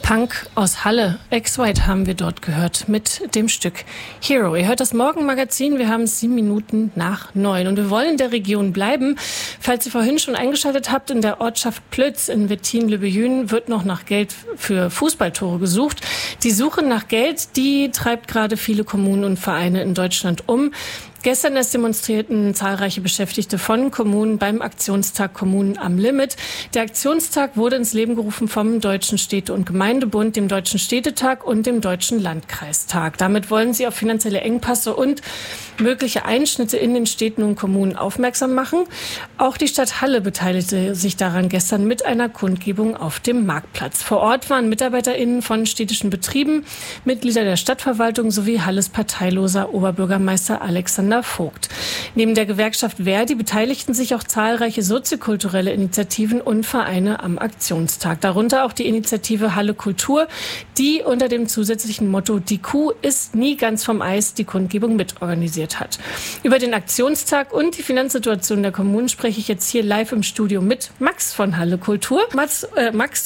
Punk aus Halle, Ex-White haben wir dort gehört mit dem Stück Hero. Ihr hört das Morgenmagazin, wir haben es 7 Minuten nach 9 und wir wollen in der Region bleiben. Falls ihr vorhin schon eingeschaltet habt, in der Ortschaft Plötz in Wettin-Lübbejün wird noch nach Geld für Fußballtore gesucht. Die Suche nach Geld, die treibt gerade viele Kommunen und Vereine in Deutschland um. Gestern erst demonstrierten zahlreiche Beschäftigte von Kommunen beim Aktionstag Kommunen am Limit. Der Aktionstag wurde ins Leben gerufen vom Deutschen Städte- und Gemeindebund, dem Deutschen Städtetag und dem Deutschen Landkreistag. Damit wollen sie auf finanzielle Engpässe und mögliche Einschnitte in den Städten und Kommunen aufmerksam machen. Auch die Stadt Halle beteiligte sich daran gestern mit einer Kundgebung auf dem Marktplatz. Vor Ort waren MitarbeiterInnen von städtischen Betrieben, Mitglieder der Stadtverwaltung sowie Halles parteiloser Oberbürgermeister Alexander Vogt. Neben der Gewerkschaft Verdi beteiligten sich auch zahlreiche soziokulturelle Initiativen und Vereine am Aktionstag. Darunter auch die Initiative Halle Kultur, die unter dem zusätzlichen Motto "Die Kuh ist nie ganz vom Eis" die Kundgebung mitorganisiert hat. Über den Aktionstag und die Finanzsituation der Kommunen spreche ich jetzt hier live im Studio mit Max von Halle Kultur. Max,